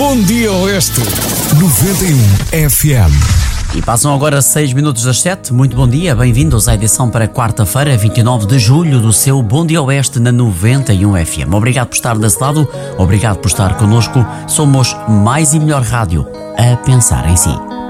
Bom Dia Oeste 91 FM. E passam agora 6 minutos das 7. Muito bom dia, bem-vindos à edição para quarta-feira, 29 de julho, do seu Bom Dia Oeste na 91 FM. Obrigado por estar desse lado, obrigado por estar connosco. Somos mais e melhor rádio a pensar em si.